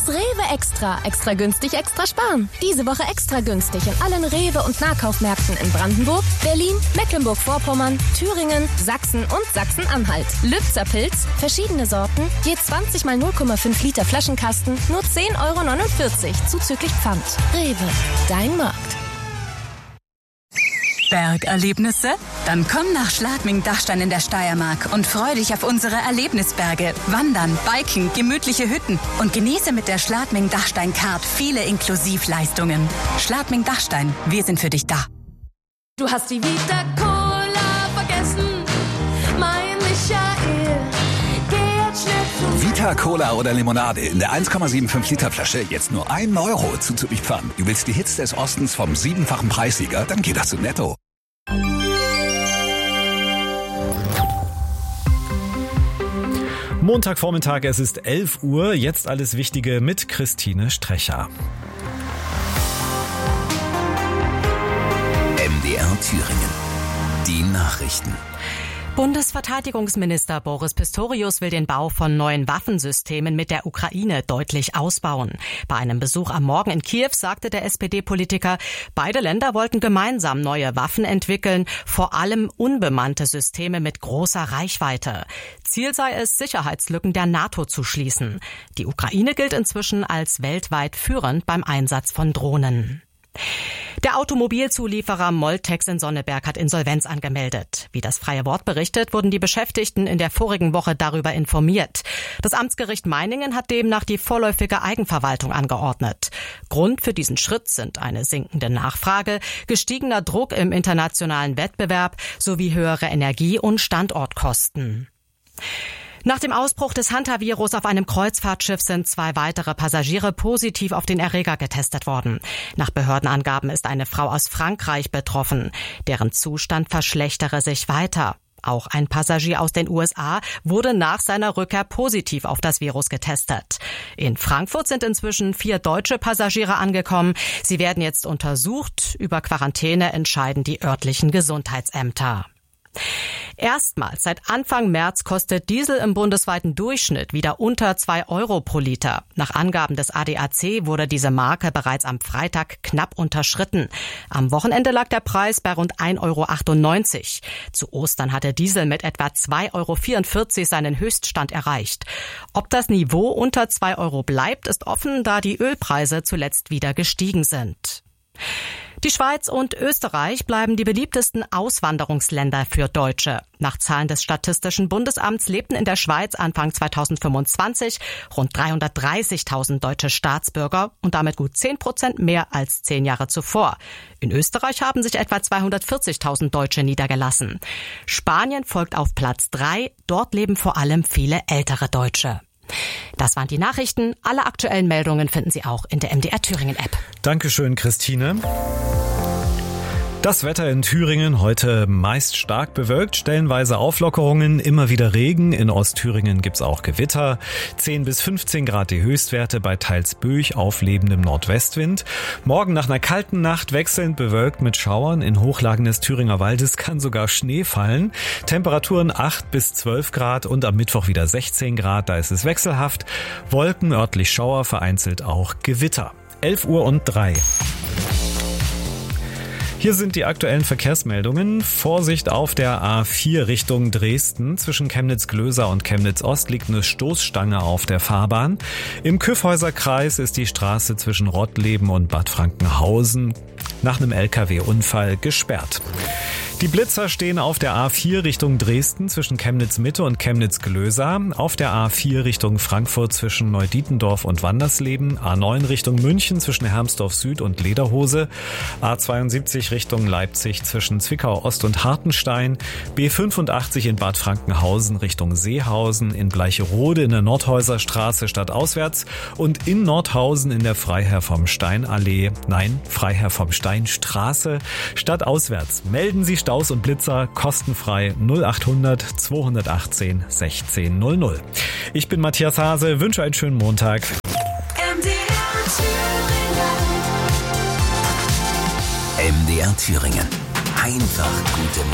Das Rewe Extra. Extra günstig, extra sparen. Diese Woche extra günstig in allen Rewe- und Nahkaufmärkten in Brandenburg, Berlin, Mecklenburg-Vorpommern, Thüringen, Sachsen und Sachsen-Anhalt. Lübzer Pilz, verschiedene Sorten, je 20 mal 0,5 Liter Flaschenkasten, nur 10,49 € zuzüglich Pfand. Rewe, dein Markt. Bergerlebnisse? Dann komm nach Schladming-Dachstein in der Steiermark und freu dich auf unsere Erlebnisberge. Wandern, Biken, gemütliche Hütten und genieße mit der Schladming-Dachstein-Card viele Inklusivleistungen. Schladming-Dachstein, wir sind für dich da. Du hast die Vita Cola vergessen, mein Michael. Geh jetzt schnell zu Vita Cola oder Limonade in der 1,75 Liter Flasche jetzt nur 1 € zuzüglich Pfand. Du willst die Hits des Ostens vom 7-fachen Preissieger? Dann geht das zu Netto. Montagvormittag, es ist 11 Uhr. Jetzt alles Wichtige mit Christine Strecher. MDR Thüringen. Die Nachrichten. Bundesverteidigungsminister Boris Pistorius will den Bau von neuen Waffensystemen mit der Ukraine deutlich ausbauen. Bei einem Besuch am Morgen in Kiew sagte der SPD-Politiker, beide Länder wollten gemeinsam neue Waffen entwickeln, vor allem unbemannte Systeme mit großer Reichweite. Ziel sei es, Sicherheitslücken der NATO zu schließen. Die Ukraine gilt inzwischen als weltweit führend beim Einsatz von Drohnen. Der Automobilzulieferer Moltex in Sonneberg hat Insolvenz angemeldet. Wie das Freie Wort berichtet, wurden die Beschäftigten in der vorigen Woche darüber informiert. Das Amtsgericht Meiningen hat demnach die vorläufige Eigenverwaltung angeordnet. Grund für diesen Schritt sind eine sinkende Nachfrage, gestiegener Druck im internationalen Wettbewerb sowie höhere Energie- und Standortkosten. Nach dem Ausbruch des Hantavirus auf einem Kreuzfahrtschiff sind 2 weitere Passagiere positiv auf den Erreger getestet worden. Nach Behördenangaben ist eine Frau aus Frankreich betroffen. Deren Zustand verschlechtere sich weiter. Auch ein Passagier aus den USA wurde nach seiner Rückkehr positiv auf das Virus getestet. In Frankfurt sind inzwischen 4 deutsche Passagiere angekommen. Sie werden jetzt untersucht. Über Quarantäne entscheiden die örtlichen Gesundheitsämter. Erstmals seit Anfang März kostet Diesel im bundesweiten Durchschnitt wieder unter 2 € pro Liter. Nach Angaben des ADAC wurde diese Marke bereits am Freitag knapp unterschritten. Am Wochenende lag der Preis bei rund 1,98 €. Zu Ostern hatte Diesel mit etwa 2,44 € seinen Höchststand erreicht. Ob das Niveau unter 2 € bleibt, ist offen, da die Ölpreise zuletzt wieder gestiegen sind. Die Schweiz und Österreich bleiben die beliebtesten Auswanderungsländer für Deutsche. Nach Zahlen des Statistischen Bundesamts lebten in der Schweiz Anfang 2025 rund 330.000 deutsche Staatsbürger und damit gut 10% mehr als 10 Jahre zuvor. In Österreich haben sich etwa 240.000 Deutsche niedergelassen. Spanien folgt auf Platz 3. Dort leben vor allem viele ältere Deutsche. Das waren die Nachrichten. Alle aktuellen Meldungen finden Sie auch in der MDR Thüringen App. Dankeschön, Christine. Das Wetter in Thüringen heute meist stark bewölkt, stellenweise Auflockerungen, immer wieder Regen. In Ostthüringen gibt's auch Gewitter. 10 bis 15 Grad die Höchstwerte bei teils böig auflebendem Nordwestwind. Morgen nach einer kalten Nacht wechselnd bewölkt mit Schauern. In Hochlagen des Thüringer Waldes kann sogar Schnee fallen. Temperaturen 8 bis 12 Grad und am Mittwoch wieder 16 Grad. Da ist es wechselhaft. Wolken, örtlich Schauer, vereinzelt auch Gewitter. 11:03 Uhr. Hier sind die aktuellen Verkehrsmeldungen. Vorsicht auf der A4 Richtung Dresden. Zwischen Chemnitz-Glöser und Chemnitz-Ost liegt eine Stoßstange auf der Fahrbahn. Im Kyffhäuser-Kreis ist die Straße zwischen Rottleben und Bad Frankenhausen nach einem LKW-Unfall gesperrt. Die Blitzer stehen auf der A4 Richtung Dresden zwischen Chemnitz-Mitte und Chemnitz-Glöser, auf der A4 Richtung Frankfurt zwischen Neudietendorf und Wandersleben, A9 Richtung München zwischen Hermsdorf Süd und Lederhose, A72 Richtung Leipzig zwischen Zwickau Ost und Hartenstein, B85 in Bad Frankenhausen Richtung Seehausen, in Bleicherode in der Nordhäuser Straße stadtauswärts und in Nordhausen in der Freiherr vom Stein Straße stadtauswärts. Melden Sie Staus und Blitzer kostenfrei 0800 218 1600. Ich bin Matthias Hase, wünsche einen schönen Montag. MDR Thüringen. Einfach gute